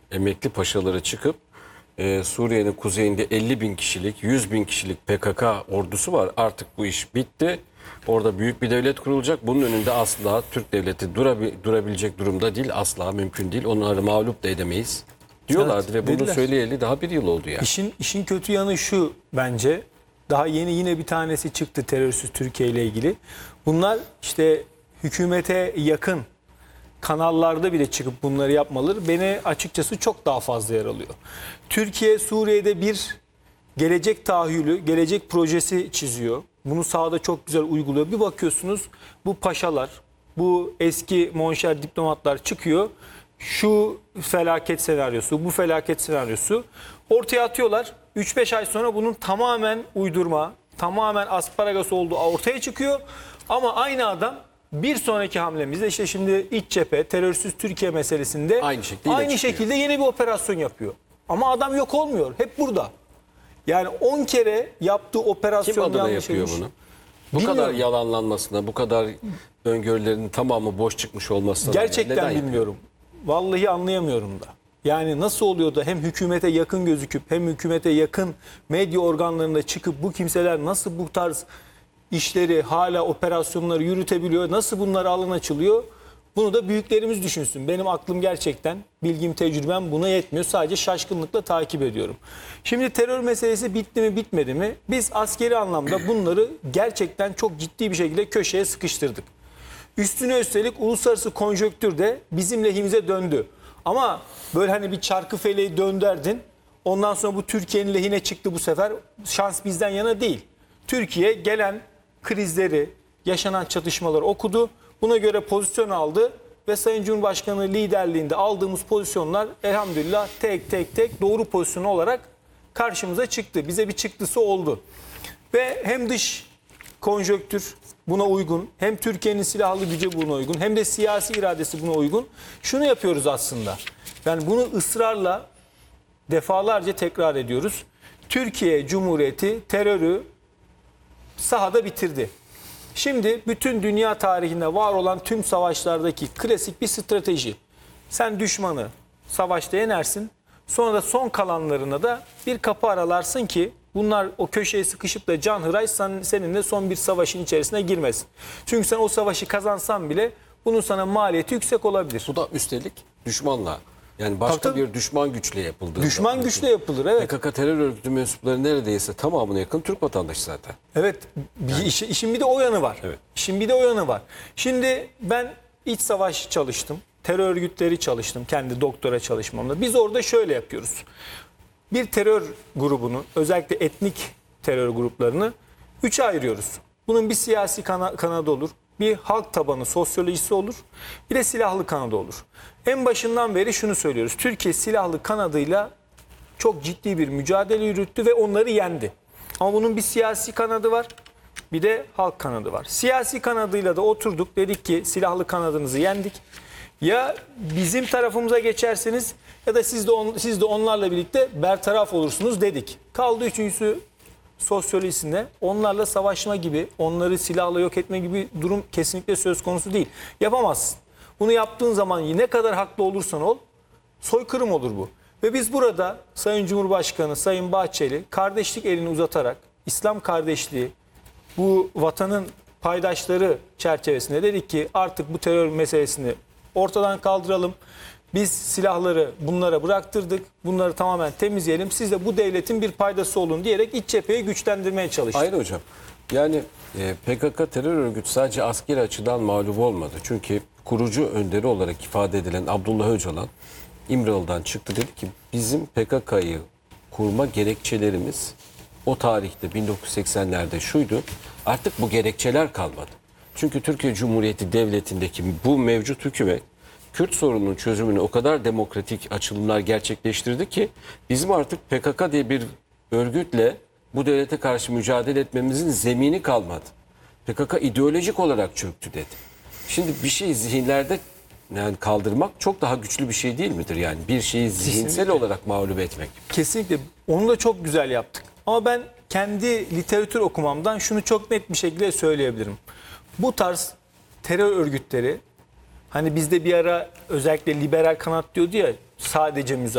emekli paşaları çıkıp Suriye'nin kuzeyinde 50 bin kişilik, 100 bin kişilik PKK ordusu var. Artık bu iş bitti. Orada büyük bir devlet kurulacak. Bunun önünde asla Türk devleti durabilecek durumda değil. Asla mümkün değil. Onları mağlup da edemeyiz diyorlardı Evet, ve bunu dediler. söyleyeli daha bir yıl oldu yani. İşin kötü yanı şu bence. Daha yeni yine bir tanesi çıktı terörsüz Türkiye ile ilgili. Bunlar işte hükümete yakın kanallarda bile çıkıp bunları yapmaları beni açıkçası çok daha fazla yaralıyor. Türkiye Suriye'de bir gelecek tahayyülü, gelecek projesi çiziyor. Bunu sahada çok güzel uyguluyor. Bir bakıyorsunuz bu paşalar, bu eski monşer diplomatlar çıkıyor. Şu felaket senaryosu, bu felaket senaryosu ortaya atıyorlar. 3-5 ay sonra bunun tamamen uydurma, tamamen asparagas olduğu ortaya çıkıyor. Ama aynı adam bir sonraki hamlemizde işte şimdi iç cephe, terörsüz Türkiye meselesinde aynı şekilde yeni bir operasyon yapıyor. Ama adam yok olmuyor. Hep burada. Yani 10 kere yaptığı operasyon Kim adına yanlış yapıyor olmuş. bunu? Bu kadar yalanlanmasına, bu kadar öngörülerinin tamamı boş çıkmış olmasına Gerçekten bilmiyorum. Vallahi anlayamıyorum da. Yani nasıl oluyor da hem hükümete yakın gözüküp hem hükümete yakın medya organlarında çıkıp bu kimseler nasıl bu tarz işleri, hala operasyonları yürütebiliyor? Nasıl bunlara alan açılıyor? Bunu da büyüklerimiz düşünsün. Benim aklım gerçekten, bilgim, tecrübem buna yetmiyor. Sadece şaşkınlıkla takip ediyorum. Şimdi terör meselesi bitti mi bitmedi mi? Biz askeri anlamda bunları gerçekten çok ciddi bir şekilde köşeye sıkıştırdık. Üstüne üstelik uluslararası konjonktür de bizim lehimize döndü. Ama böyle hani bir çarkı feleği dönderdin. Ondan sonra bu Türkiye'nin lehine çıktı bu sefer. Şans bizden yana değil. Türkiye gelen krizleri, yaşanan çatışmaları okudu. Buna göre pozisyon aldı ve Sayın Cumhurbaşkanı liderliğinde aldığımız pozisyonlar elhamdülillah tek tek doğru pozisyon olarak karşımıza çıktı. Bize bir çıktısı oldu. Ve hem dış konjonktür buna uygun, hem Türkiye'nin silahlı gücü buna uygun, hem de siyasi iradesi buna uygun. Şunu yapıyoruz aslında. Yani bunu ısrarla defalarca tekrar ediyoruz. Türkiye Cumhuriyeti terörü sahada bitirdi. Şimdi bütün dünya tarihinde var olan tüm savaşlardaki klasik bir strateji. Sen düşmanı savaşta yenersin. Sonra da son kalanlarına da bir kapı aralarsın ki bunlar o köşeye sıkışıp da canhıraş seninle son bir savaşın içerisine girmesin. Çünkü sen o savaşı kazansan bile bunun sana maliyeti yüksek olabilir. Bu da üstelik düşmanla. Yani başka Tabii. bir düşman güçle yapıldığı. Düşman güçle yapılır, evet. PKK terör örgütü mensupları neredeyse tamamına yakın Türk vatandaşı zaten. Evet. İşin bir de o yanı var. Evet. İşin bir de o yanı var. Şimdi ben iç savaş çalıştım. Terör örgütleri çalıştım. Kendi doktora çalışmamda. Biz orada şöyle yapıyoruz. Bir terör grubunu, özellikle etnik terör gruplarını 3'e ayırıyoruz. Bunun bir siyasi kanadı olur. Bir halk tabanı sosyolojisi olur. Bir de silahlı kanadı olur. En başından beri şunu söylüyoruz. Türkiye silahlı kanadıyla çok ciddi bir mücadele yürüttü ve onları yendi. Ama bunun bir siyasi kanadı var. Bir de halk kanadı var. Siyasi kanadıyla da oturduk. Dedik ki silahlı kanadınızı yendik. Ya bizim tarafımıza geçersiniz ya da siz de onlarla birlikte bertaraf olursunuz dedik. Kaldı üçüncüsü sosyolojisinde onlarla savaşma gibi, onları silahla yok etme gibi durum kesinlikle söz konusu değil. Yapamazsın. Bunu yaptığın zaman ne kadar haklı olursan ol, soykırım olur bu. Ve biz burada Sayın Cumhurbaşkanı, Sayın Bahçeli kardeşlik elini uzatarak İslam kardeşliği, bu vatanın paydaşları çerçevesinde dedik ki artık bu terör meselesini ortadan kaldıralım. Biz silahları bunlara bıraktırdık. Bunları tamamen temizleyelim. Siz de bu devletin bir paydası olun diyerek iç cepheyi güçlendirmeye çalıştık. Hayır hocam. Yani PKK terör örgütü sadece askeri açıdan mağlup olmadı. Çünkü kurucu önderi olarak ifade edilen Abdullah Öcalan İmralı'dan çıktı, dedi ki bizim PKK'yı kurma gerekçelerimiz o tarihte 1980'lerde şuydu. Artık bu gerekçeler kalmadı. Çünkü Türkiye Cumhuriyeti Devleti'ndeki bu mevcut hükümet Kürt sorununun çözümüne o kadar demokratik açılımlar gerçekleştirdi ki bizim artık PKK diye bir örgütle bu devlete karşı mücadele etmemizin zemini kalmadı. PKK ideolojik olarak çöktü dedi. Şimdi bir şeyi zihinlerde yani kaldırmak çok daha güçlü bir şey değil midir? Yani bir şeyi zihinsel Kesinlikle olarak mağlup etmek. Kesinlikle. Onu da çok güzel yaptık. Ama ben kendi literatür okumamdan şunu çok net bir şekilde söyleyebilirim. Bu tarz terör örgütleri, hani bizde bir ara özellikle liberal kanat diyordu ya, sadece müzakere.